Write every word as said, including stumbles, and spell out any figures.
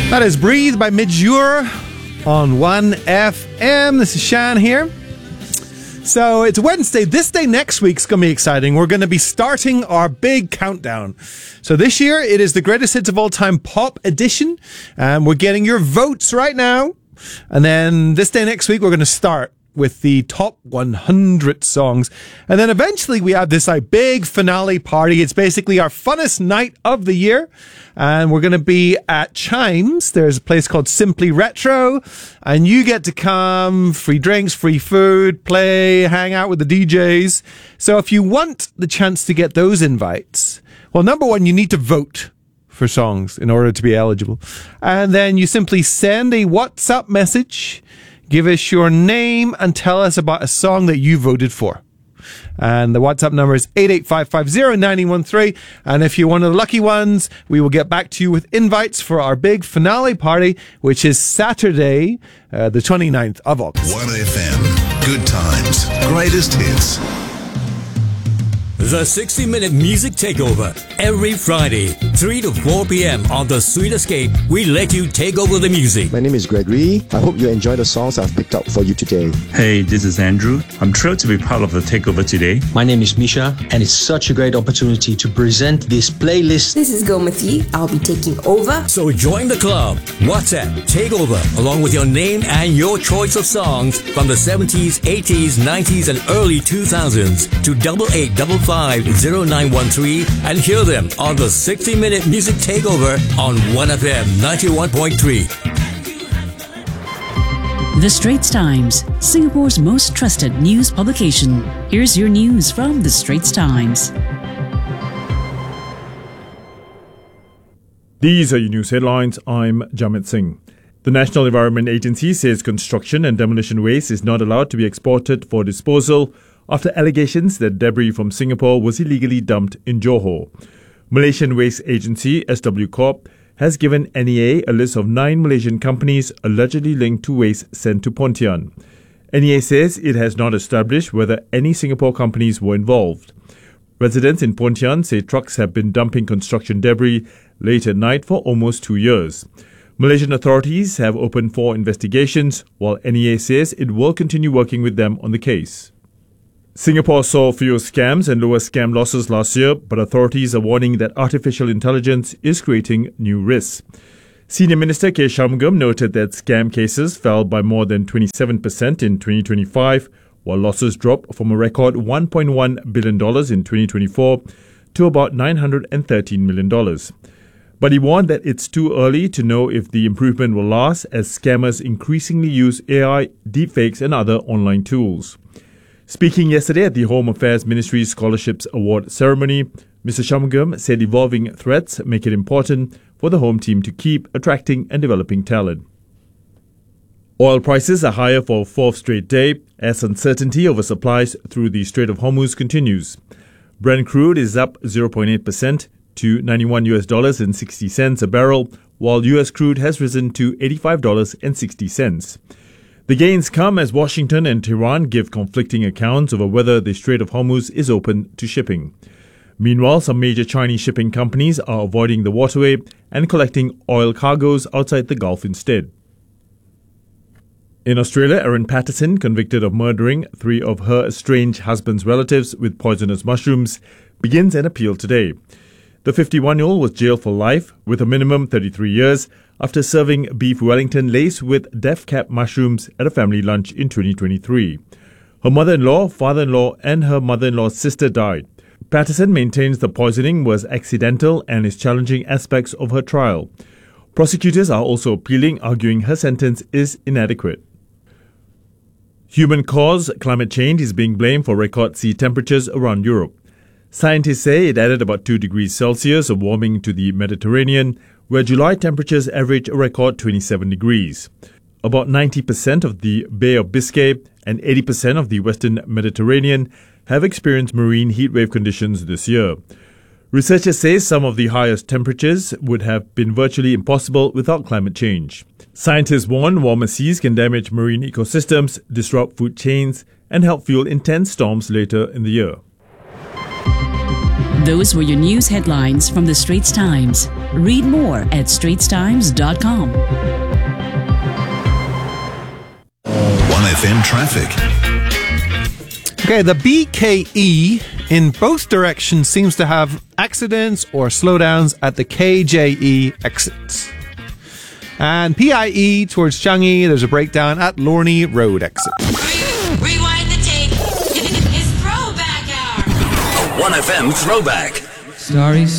That is Breathe by Midjour on one F M. This is Shan here. So it's Wednesday. This day next week's going to be exciting. We're going to be starting our big countdown. So this year it is the greatest hits of all time pop edition. And we're getting your votes right now. And then this day next week we're going to start with the top one hundred songs. And then eventually we have this like big finale party. It's basically our funnest night of the year. And we're going to be at Chimes. There's a place called Simply Retro. And you get to come, free drinks, free food, play, hang out with the D Js. So if you want the chance to get those invites, well, number one, you need to vote for songs in order to be eligible. And then you simply send a WhatsApp message. Give us your name and tell us about a song that you voted for. And the WhatsApp number is eight eight five five zero nine one three. And if you're one of the lucky ones, we will get back to you with invites for our big finale party, which is Saturday, uh, the twenty-ninth of August. one F M. Good times. Greatest hits. The sixty minute Music Takeover. Every Friday, three to four p.m. on The Sweet Escape, we let you take over the music. My name is Gregory. I hope you enjoy the songs I've picked out for you today. Hey, this is Andrew. I'm thrilled to be part of the takeover today. My name is Misha, and it's such a great opportunity to present this playlist. This is Gomati. I'll be taking over. So join the club. WhatsApp Takeover, along with your name and your choice of songs from the seventies, eighties, nineties, and early two thousands to double eight double five zero nine one three and hear them on the sixty minute Music Takeover on one F M ninety-one point three. The Straits Times, Singapore's most trusted news publication. Here's your news from The Straits Times. These are your news headlines. I'm Jamit Singh. The National Environment Agency says construction and demolition waste is not allowed to be exported for disposal after allegations that debris from Singapore was illegally dumped in Johor. Malaysian Waste Agency, S W Corp, has given N E A a list of nine Malaysian companies allegedly linked to waste sent to Pontian. N E A says it has not established whether any Singapore companies were involved. Residents in Pontian say trucks have been dumping construction debris late at night for almost two years. Malaysian authorities have opened four investigations, while N E A says it will continue working with them on the case. Singapore saw fewer scams and lower scam losses last year, but authorities are warning that artificial intelligence is creating new risks. Senior Minister K. Shanmugam noted that scam cases fell by more than twenty-seven percent in twenty twenty-five, while losses dropped from a record one point one billion dollars in twenty twenty-four to about nine hundred thirteen million dollars. But he warned that it's too early to know if the improvement will last, as scammers increasingly use A I, deepfakes and other online tools. Speaking yesterday at the Home Affairs Ministry's Scholarships Award ceremony, Mister Shanmugam said evolving threats make it important for the home team to keep attracting and developing talent. Oil prices are higher for a fourth straight day as uncertainty over supplies through the Strait of Hormuz continues. Brent crude is up zero point eight percent to ninety-one U S dollars and sixty cents a barrel, while U S crude has risen to eighty-five dollars and sixty cents. The gains come as Washington and Tehran give conflicting accounts over whether the Strait of Hormuz is open to shipping. Meanwhile, some major Chinese shipping companies are avoiding the waterway and collecting oil cargoes outside the Gulf instead. In Australia, Erin Patterson, convicted of murdering three of her estranged husband's relatives with poisonous mushrooms, begins an appeal today. The fifty-one-year-old was jailed for life with a minimum thirty-three years after serving beef Wellington laced with death-cap mushrooms at a family lunch in twenty twenty-three. Her mother-in-law, father-in-law and her mother-in-law's sister died. Patterson maintains the poisoning was accidental and is challenging aspects of her trial. Prosecutors are also appealing, arguing her sentence is inadequate. Human-caused climate change is being blamed for record sea temperatures around Europe. Scientists say it added about two degrees Celsius of warming to the Mediterranean, where July temperatures averaged a record twenty-seven degrees. About ninety percent of the Bay of Biscay and eighty percent of the Western Mediterranean have experienced marine heatwave conditions this year. Researchers say some of the highest temperatures would have been virtually impossible without climate change. Scientists warn warmer seas can damage marine ecosystems, disrupt food chains, and help fuel intense storms later in the year. Those were your news headlines from the Straits Times. Read more at straits times dot com. one F M traffic. Okay, the B K E in both directions seems to have accidents or slowdowns at the K J E exits. And P I E towards Changi, there's a breakdown at Lorney Road exit. Rewind the tape. It's throwback hour. A one F M throwback. Starry